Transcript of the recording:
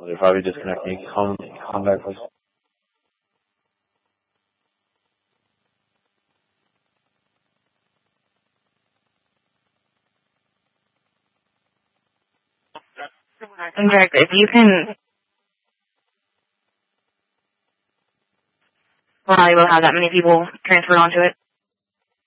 They're probably disconnecting. Call back, please. Director, if you can, probably will have that many people transferred onto it.